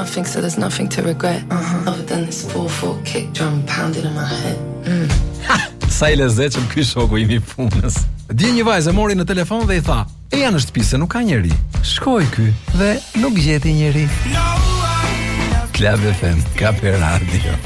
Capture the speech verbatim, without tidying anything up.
nothing, so there's nothing to regret. Uh-huh. Other than this four four kick drum pounding in my head. Mm. Sa i lezetshëm ky shoku im I punës. Dje një vajzë mori në telefon dhe I tha: "E janë në shtëpi se nuk ka njerëj." Shkoi ky dhe nuk gjeti njerëj. Club F M, ka për radio.